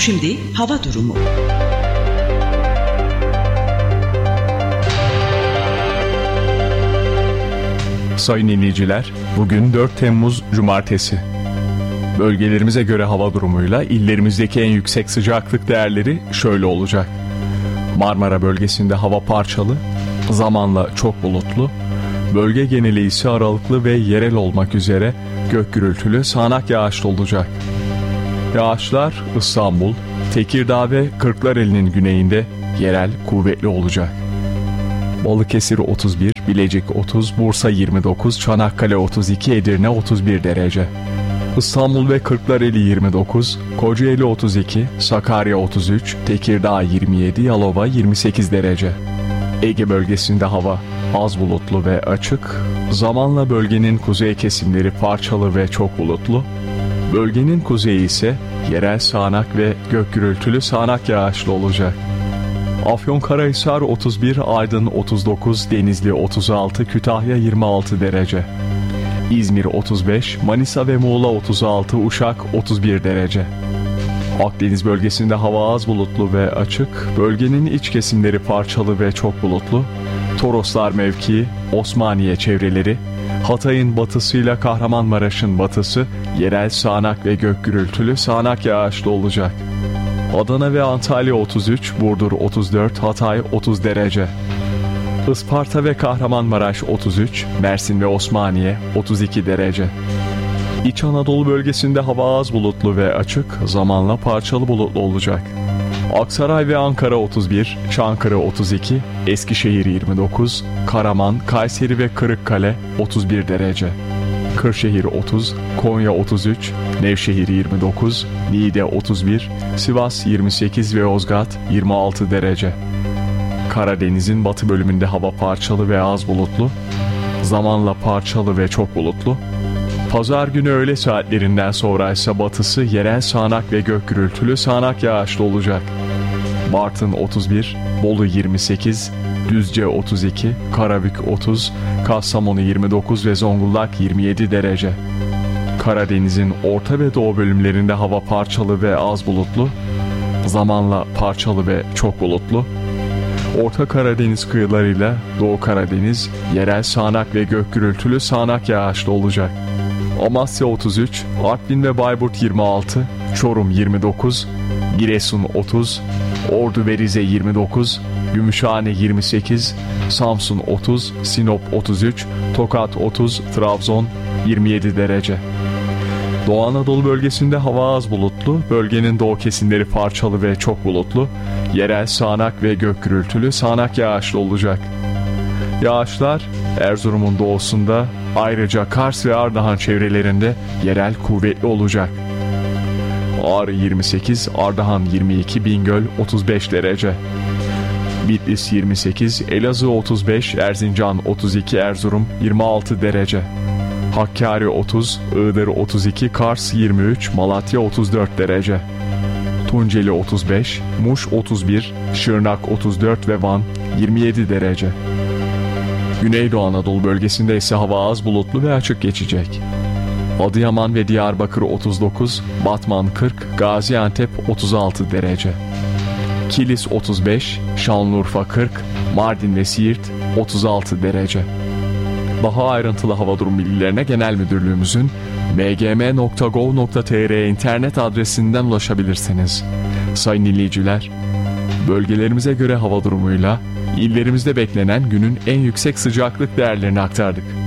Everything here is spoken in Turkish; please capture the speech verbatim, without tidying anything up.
Şimdi hava durumu. Sayın dinleyiciler, bugün dört Temmuz Cumartesi. Bölgelerimize göre hava durumuyla illerimizdeki en yüksek sıcaklık değerleri şöyle olacak. Marmara bölgesinde hava parçalı, zamanla çok bulutlu, bölge geneli ise aralıklı ve yerel olmak üzere gök gürültülü sağanak yağışlı olacak. Yağışlar İstanbul, Tekirdağ ve Kırklareli'nin güneyinde yerel kuvvetli olacak. Balıkesir otuz bir, Bilecik otuz, Bursa yirmi dokuz, Çanakkale otuz iki, Edirne otuz bir derece. İstanbul ve Kırklareli yirmi dokuz, Kocaeli otuz iki, Sakarya otuz üç, Tekirdağ yirmi yedi, Yalova yirmi sekiz derece. Ege bölgesinde hava az bulutlu ve açık, zamanla bölgenin kuzey kesimleri parçalı ve çok bulutlu, bölgenin kuzeyi ise yerel sağanak ve gök gürültülü sağanak yağışlı olacak. Afyonkarahisar otuz bir, Aydın otuz dokuz, Denizli otuz altı, Kütahya yirmi altı derece. İzmir otuz beş, Manisa ve Muğla otuz altı, Uşak otuz bir derece. Akdeniz bölgesinde hava az bulutlu ve açık, bölgenin iç kesimleri parçalı ve çok bulutlu, Toroslar mevkii, Osmaniye çevreleri, Hatay'ın batısıyla Kahramanmaraş'ın batısı yerel sağanak ve gök gürültülü sağanak yağışlı olacak. Adana ve Antalya otuz üç, Burdur otuz dört, Hatay otuz derece. Isparta ve Kahramanmaraş otuz üç, Mersin ve Osmaniye otuz iki derece. İç Anadolu bölgesinde hava az bulutlu ve açık, zamanla parçalı bulutlu olacak. Aksaray ve Ankara otuz bir, Çankırı otuz iki, Eskişehir yirmi dokuz, Karaman, Kayseri ve Kırıkkale otuz bir derece. Kırşehir otuz, Konya otuz üç, Nevşehir yirmi dokuz, Niğde otuz bir, Sivas yirmi sekiz ve Yozgat yirmi altı derece. Karadeniz'in batı bölümünde hava parçalı ve az bulutlu, zamanla parçalı ve çok bulutlu. Pazar günü öğle saatlerinden sonra ise batısı yerel sağanak ve gök gürültülü sağanak yağışlı olacak. Bartın otuz bir, Bolu yirmi sekiz, Düzce otuz iki, Karabük otuz, Kastamonu yirmi dokuz ve Zonguldak yirmi yedi derece. Karadeniz'in orta ve doğu bölümlerinde hava parçalı ve az bulutlu, zamanla parçalı ve çok bulutlu. Orta Karadeniz kıyılarıyla Doğu Karadeniz yerel sağanak ve gök gürültülü sağanak yağışlı olacak. Amasya otuz üç, Artvin ve Bayburt yirmi altı, Çorum yirmi dokuz, Giresun otuz, Ordu ve Rize yirmi dokuz, Gümüşhane yirmi sekiz, Samsun otuz, Sinop otuz üç, Tokat otuz, Trabzon yirmi yedi derece. Doğu Anadolu bölgesinde hava az bulutlu, bölgenin doğu kesimleri parçalı ve çok bulutlu, yerel sağanak ve gök gürültülü sağanak yağışlı olacak. Yağışlar Erzurum'un doğusunda, ayrıca Kars ve Ardahan çevrelerinde yerel kuvvetli olacak. Ağrı yirmi sekiz, Ardahan yirmi iki, Bingöl otuz beş derece. Bitlis yirmi sekiz, Elazığ otuz beş, Erzincan otuz iki, Erzurum yirmi altı derece. Hakkari otuz, Iğdır otuz iki, Kars yirmi üç, Malatya otuz dört derece. Tunceli otuz beş, Muş otuz bir, Şırnak otuz dört ve Van yirmi yedi derece. Güneydoğu Anadolu bölgesinde ise hava az bulutlu ve açık geçecek. Adıyaman ve Diyarbakır otuz dokuz, Batman kırk, Gaziantep otuz altı derece. Kilis otuz beş, Şanlıurfa kırk, Mardin ve Siirt otuz altı derece. Daha ayrıntılı hava durum bilgilerine Genel Müdürlüğümüzün m g m nokta gov nokta t r internet adresinden ulaşabilirsiniz. Sayın dinleyiciler, bölgelerimize göre hava durumuyla illerimizde beklenen günün en yüksek sıcaklık değerlerini aktardık.